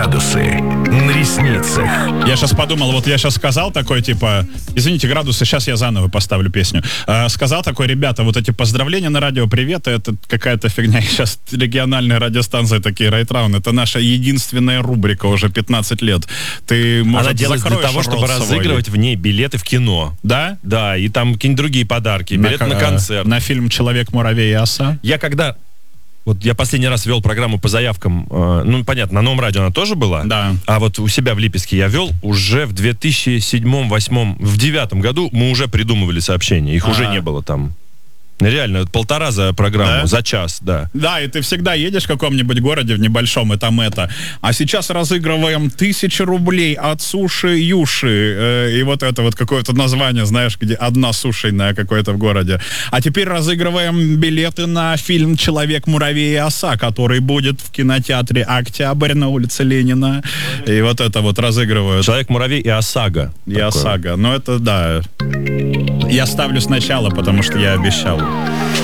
градусы на ресницах. Я сейчас подумал, вот я сейчас сказал такой, типа, извините, градусы, сейчас я заново поставлю песню. Сказал такой, ребята, вот эти поздравления на радио, привет, это какая-то фигня. Сейчас региональные радиостанции такие, Райтраун, это наша единственная рубрика уже 15 лет. Ты, может, она делается для того, чтобы разыгрывать в ней билеты в кино. Да? Да, и там какие-нибудь другие подарки, билеты на концерт. На фильм «Человек, муравей и оса». Вот я последний раз вел программу по заявкам, ну, понятно, на Новом радио она тоже была, да. А вот у себя в Липецке я вел уже в 2007, 2008, в 2009 году мы уже придумывали сообщения, их уже не было там. Реально, 1,5 за программу, да? За час, да. Да, и ты всегда едешь в каком-нибудь городе в небольшом, и там это. А сейчас разыгрываем 1000 рублей от Суши Юши. И вот это вот какое-то название, знаешь, где одна сушейная какое-то в городе. А теперь разыгрываем билеты на фильм «Человек, муравей и оса», который будет в кинотеатре «Октябрь» на улице Ленина. И вот это вот разыгрывают. «Человек, муравей и осага». И осага. Ну это да. Я ставлю сначала, потому что я обещал.